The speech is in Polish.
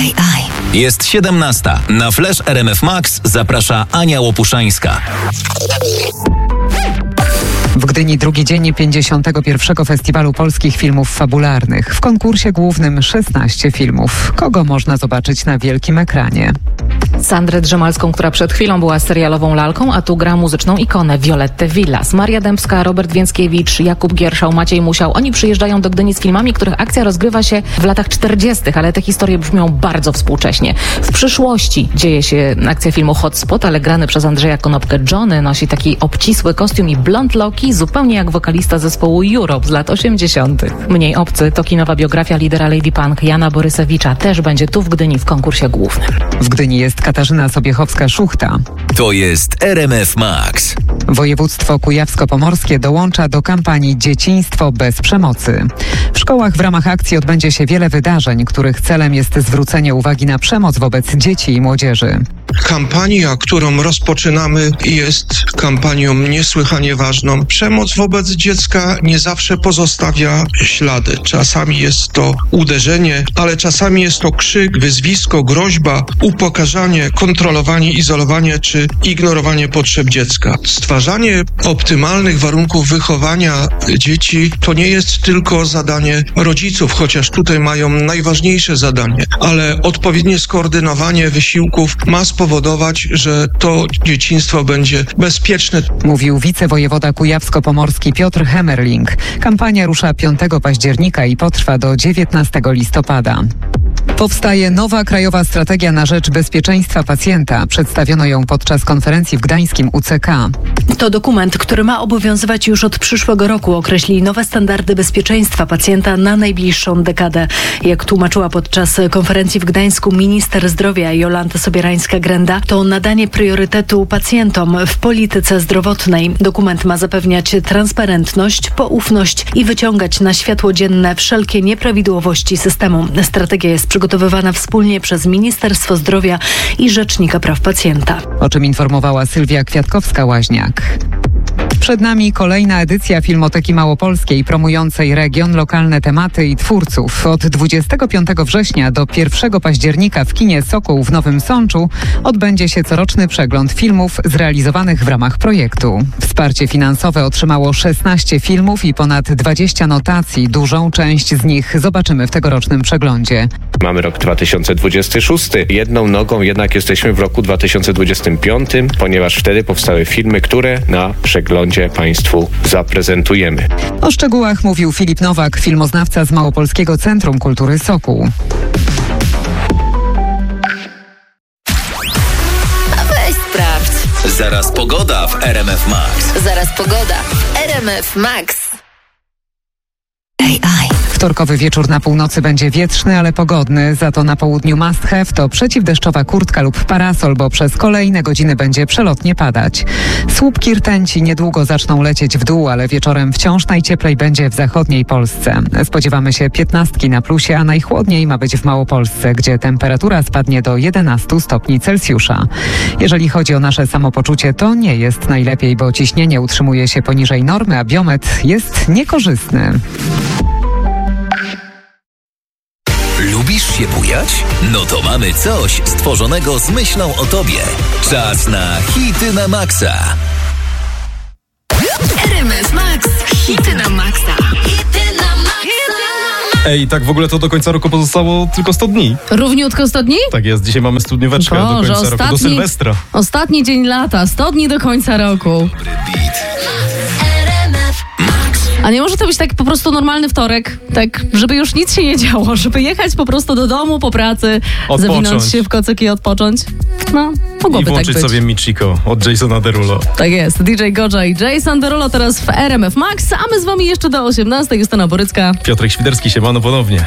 AI. Jest 17. Na Flash RMF Max zaprasza Ania Łopuszańska. W Gdyni drugi dzień 51. Festiwalu Polskich Filmów Fabularnych. W konkursie głównym 16 filmów. Kogo można zobaczyć na wielkim ekranie? Sandrę Drzemalską, która przed chwilą była serialową lalką, a tu gra muzyczną ikonę Violettę Villas. Maria Dębska, Robert Więckiewicz, Jakub Gierszał, Maciej Musiał. Oni przyjeżdżają do Gdyni z filmami, których akcja rozgrywa się w latach 40., ale te historie brzmią bardzo współcześnie. W przyszłości dzieje się akcja filmu Hotspot, ale grany przez Andrzeja Konopkę Johnny nosi taki obcisły kostium i blond loki, zupełnie jak wokalista zespołu Europe z lat 80. Mniej obcy to kinowa biografia lidera Lady Punk Jana Borysewicza. Też będzie tu w Gdyni w konkursie głównym. W Gdyni jest Katarzyna Sobiechowska-Szuchta. To jest RMF Max. Województwo kujawsko-pomorskie dołącza do kampanii Dzieciństwo bez przemocy. W szkołach w ramach akcji odbędzie się wiele wydarzeń, których celem jest zwrócenie uwagi na przemoc wobec dzieci i młodzieży. Kampania, którą rozpoczynamy, jest kampanią niesłychanie ważną. Przemoc wobec dziecka nie zawsze pozostawia ślady. Czasami jest to uderzenie, ale czasami jest to krzyk, wyzwisko, groźba, upokarzanie, kontrolowanie, izolowanie czy ignorowanie potrzeb dziecka. Stwarzanie optymalnych warunków wychowania dzieci to nie jest tylko zadanie rodziców, chociaż tutaj mają najważniejsze zadanie, ale odpowiednie skoordynowanie wysiłków ma spowodować, że to dzieciństwo będzie bezpieczne. Mówił wicewojewoda kujawsko-pomorski Piotr Hemmerling. Kampania rusza 5 października i potrwa do 19 listopada. Powstaje nowa krajowa strategia na rzecz bezpieczeństwa pacjenta. Przedstawiono ją podczas konferencji w gdańskim UCK. To dokument, który ma obowiązywać już od przyszłego roku. Określi nowe standardy bezpieczeństwa pacjenta na najbliższą dekadę. Jak tłumaczyła podczas konferencji w Gdańsku minister zdrowia Jolanta Sobierańska-Grenda, to nadanie priorytetu pacjentom w polityce zdrowotnej. Dokument ma zapewniać transparentność, poufność i wyciągać na światło dzienne wszelkie nieprawidłowości systemu. Strategia jest przygotowywana wspólnie przez Ministerstwo Zdrowia i Rzecznika Praw Pacjenta. O czym informowała Sylwia Kwiatkowska-Łaźniak. Przed nami kolejna edycja Filmoteki Małopolskiej promującej region, lokalne tematy i twórców. Od 25 września do 1 października w kinie Sokół w Nowym Sączu odbędzie się coroczny przegląd filmów zrealizowanych w ramach projektu. Wsparcie finansowe otrzymało 16 filmów i ponad 20 notacji. Dużą część z nich zobaczymy w tegorocznym przeglądzie. Mamy rok 2026. Jedną nogą jednak jesteśmy w roku 2025, ponieważ wtedy powstały filmy, które na przeglądzie Państwu zaprezentujemy. O szczegółach mówił Filip Nowak, filmoznawca z Małopolskiego Centrum Kultury Sokół. Weź sprawdź. Zaraz pogoda w RMF Max. Zaraz pogoda w RMF Max. AI. Wtorkowy wieczór na północy będzie wietrzny, ale pogodny. Za to na południu must have to przeciwdeszczowa kurtka lub parasol, bo przez kolejne godziny będzie przelotnie padać. Słupki rtęci niedługo zaczną lecieć w dół, ale wieczorem wciąż najcieplej będzie w zachodniej Polsce. Spodziewamy się 15 na plusie, a najchłodniej ma być w Małopolsce, gdzie temperatura spadnie do 11 stopni Celsjusza. Jeżeli chodzi o nasze samopoczucie, to nie jest najlepiej, bo ciśnienie utrzymuje się poniżej normy, a biometr jest niekorzystny. Lubisz się bujać? No to mamy coś stworzonego z myślą o tobie. Czas na hity na maksa. RMF Max. Hity na maksa. Hity na maksa. Ej, tak w ogóle to do końca roku pozostało tylko 100 dni. Równiutko 100 dni? Tak jest, dzisiaj mamy studnióweczkę do końca roku, do Sylwestra. Ostatni dzień lata, 100 dni do końca roku. Dobry beat. A nie może to być tak po prostu normalny wtorek, tak żeby już nic się nie działo, żeby jechać po prostu do domu po pracy, zawinąć się w kocyki i odpocząć? No, mogłoby i włączyć tak być. sobie Michiko od Jasona Derulo. Tak jest, DJ Goja i Jason Derulo teraz w RMF Max, a my z wami jeszcze do 18. Justyna Borycka. Piotrek Świderski, siemano ponownie.